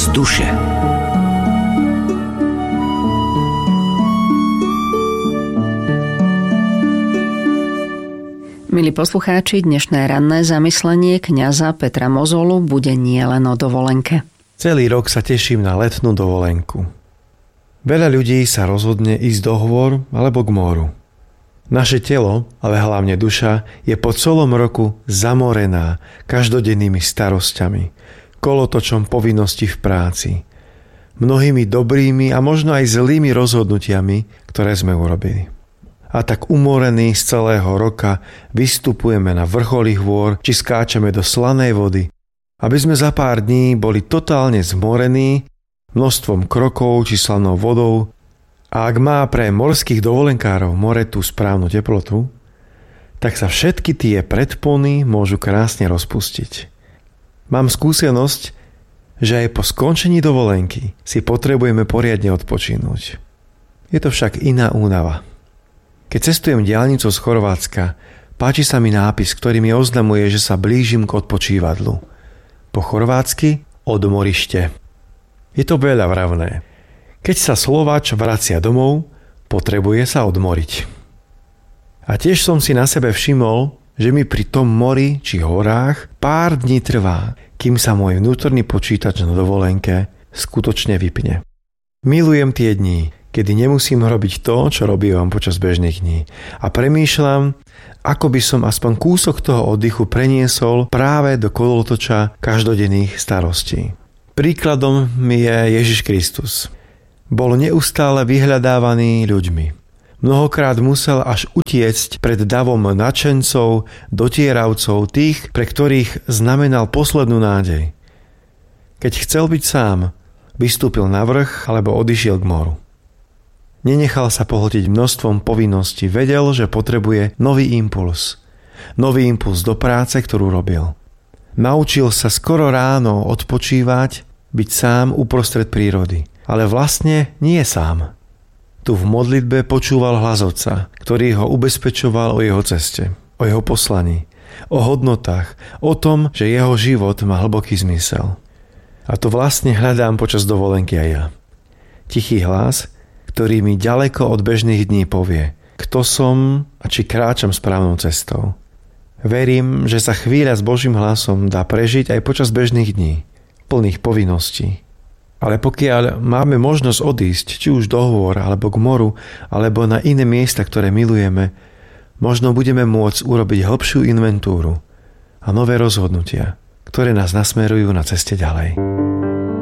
Hlas duše. Milí poslucháči, dnešné ranné zamyslenie kňaza Petra Mozolu bude nielen o dovolenke. Celý rok sa teším na letnú dovolenku. Veľa ľudí sa rozhodne ísť do hôr alebo k moru. Naše telo, ale hlavne duša, je po celom roku zamorená každodennými starosťami, kolotočom povinností v práci, mnohými dobrými a možno aj zlými rozhodnutiami, ktoré sme urobili. A tak umorení z celého roka vystupujeme na vrcholy hôr či skáčeme do slanej vody, aby sme za pár dní boli totálne zmorení množstvom krokov či slanou vodou. A ak má pre morských dovolenkárov more tú správnu teplotu, tak sa všetky tie predpony môžu krásne rozpustiť. Mám skúsenosť, že aj po skončení dovolenky si potrebujeme poriadne odpočinúť. Je to však iná únava. Keď cestujem diaľnicou z Chorvátska, páči sa mi nápis, ktorý mi oznamuje, že sa blížim k odpočívadlu. Po chorvátsky odmorište. Je to veľa vravné. Keď sa Slováč vracia domov, potrebuje sa odmoriť. A tiež som si na sebe všimol, že mi pri tom mori či horách pár dní trvá, kým sa môj vnútorný počítač na dovolenke skutočne vypne. Milujem tie dni, kedy nemusím robiť to, čo robím počas bežných dní. A premýšľam, ako by som aspoň kúsok toho oddychu preniesol práve do kolotoča každodenných starostí. Príkladom mi je Ježiš Kristus. Bol neustále vyhľadávaný ľuďmi. Mnohokrát musel až utiecť pred davom nadšencov, dotieravcov, tých, pre ktorých znamenal poslednú nádej. Keď chcel byť sám, vystúpil na vrch alebo odišiel k moru. Nenechal sa pohltiť množstvom povinností, vedel, že potrebuje nový impuls. Nový impuls do práce, ktorú robil. Naučil sa skoro ráno odpočívať, byť sám uprostred prírody. Ale vlastne nie sám. Tu v modlitbe počúval hlas Otca, ktorý ho ubezpečoval o jeho ceste, o jeho poslaní, o hodnotách, o tom, že jeho život má hlboký zmysel. A to vlastne hľadám počas dovolenky aj ja. Tichý hlas, ktorý mi ďaleko od bežných dní povie, kto som a či kráčam správnou cestou. Verím, že sa chvíľa s Božím hlasom dá prežiť aj počas bežných dní, plných povinností. Ale pokiaľ máme možnosť odísť, či už do hôr, alebo k moru, alebo na iné miesta, ktoré milujeme, možno budeme môcť urobiť hlbšiu inventúru a nové rozhodnutia, ktoré nás nasmerujú na ceste ďalej.